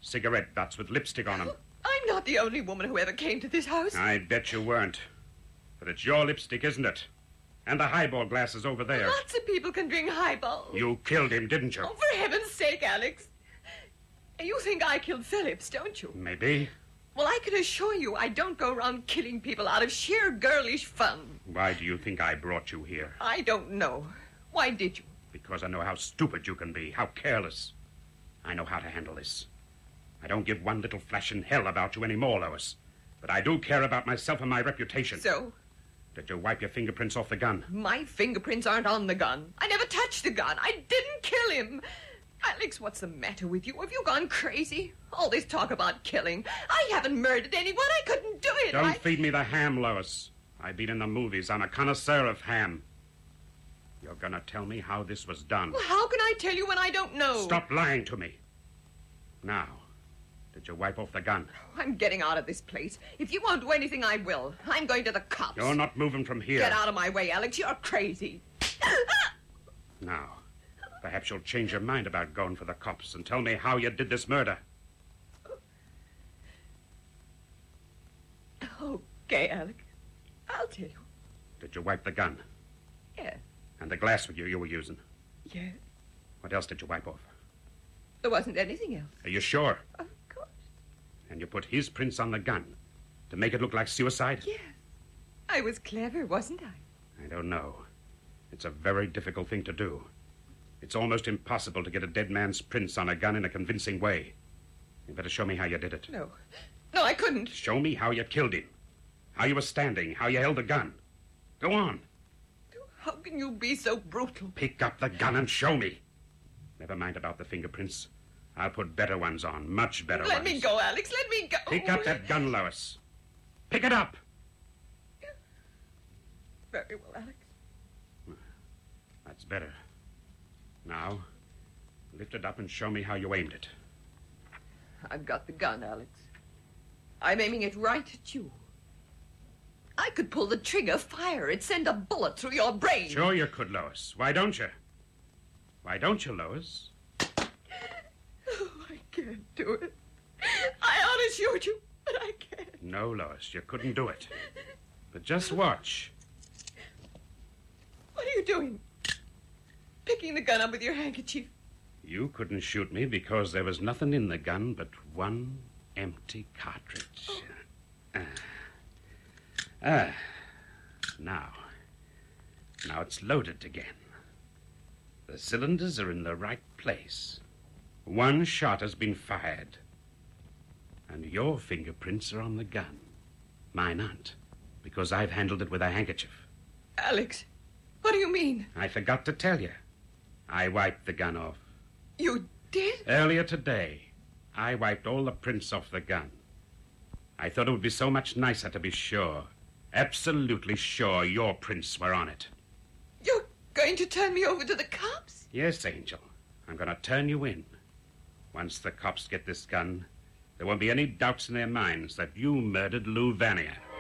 Cigarette butts with lipstick on them. I'm not the only woman who ever came to this house. I bet you weren't. But it's your lipstick, isn't it? And the highball glasses over there. Lots of people can drink highball. You killed him, didn't you? Oh, for heaven's sake, Alex. You think I killed Phillips, don't you? Maybe. Well, I can assure you I don't go around killing people out of sheer girlish fun. Why do you think I brought you here? I don't know. Why did you? Because I know how stupid you can be, how careless. I know how to handle this. I don't give one little flash in hell about you anymore, Lois. But I do care about myself and my reputation. So? Did you wipe your fingerprints off the gun? My fingerprints aren't on the gun. I never touched the gun. I didn't kill him. Alex, what's the matter with you? Have you gone crazy? All this talk about killing. I haven't murdered anyone. I couldn't do it. Don't feed me the ham, Lois. I've been in the movies. I'm a connoisseur of ham. You're going to tell me how this was done. Well, how can I tell you when I don't know? Stop lying to me. Now, did you wipe off the gun? I'm getting out of this place. If you won't do anything, I will. I'm going to the cops. You're not moving from here. Get out of my way, Alex. You're crazy. Now, perhaps you'll change your mind about going for the cops and tell me how you did this murder. Okay, Alex. I'll tell you. Did you wipe the gun? Yes. And the glass you were using? Yes. What else did you wipe off? There wasn't anything else. Are you sure? Of course. And you put his prints on the gun to make it look like suicide? Yes. I was clever, wasn't I? I don't know. It's a very difficult thing to do. It's almost impossible to get a dead man's prints on a gun in a convincing way. You better show me how you did it. No. No, I couldn't. Show me how you killed him. How you were standing. How you held the gun. Go on. How can you be so brutal? Pick up the gun and show me. Never mind about the fingerprints. I'll put better ones on. Much better ones. Let me go, Alex. Let me go. Pick up that gun, Lois. Pick it up. Very well, Alex. That's better. Now, lift it up and show me how you aimed it. I've got the gun, Alex. I'm aiming it right at you. I could pull the trigger, fire it, send a bullet through your brain. Sure you could, Lois. Why don't you? Why don't you, Lois? Oh, I can't do it. I ought to shoot you, but I can't. No, Lois, you couldn't do it. But just watch. What are you doing? Picking the gun up with your handkerchief. You couldn't shoot me because there was nothing in the gun but one empty cartridge. Now it's loaded again. The cylinders are in the right place. One shot has been fired. And your fingerprints are on the gun. Mine aren't, because I've handled it with a handkerchief. Alex, what do you mean? I forgot to tell you. I wiped the gun off. You did? Earlier today, I wiped all the prints off the gun. I thought it would be so much nicer to be sure, absolutely sure your prints were on it. You're going to turn me over to the cops? Yes, Angel. I'm going to turn you in. Once the cops get this gun, there won't be any doubts in their minds that you murdered Lou Vanier.